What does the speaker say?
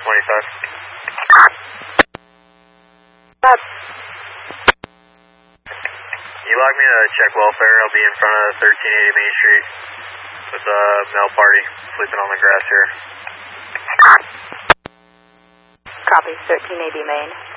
Bob. You log me to check welfare. I'll be in front of 1380 Main Street with a male party sleeping on the grass here. Copy, 1380 Main.